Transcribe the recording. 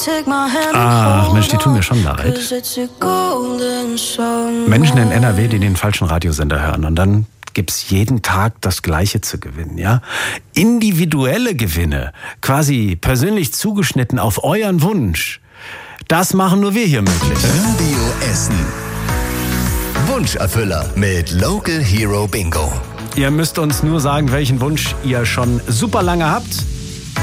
Ach Mensch, die tun mir schon leid. Menschen in NRW, die den falschen Radiosender hören und dann gibt's jeden Tag das Gleiche zu gewinnen, ja? Individuelle Gewinne, quasi persönlich zugeschnitten auf euren Wunsch. Das machen nur wir hier möglich. Radio Essen. Wunscherfüller mit Local Hero Bingo. Ihr müsst uns nur sagen, welchen Wunsch ihr schon super lange habt.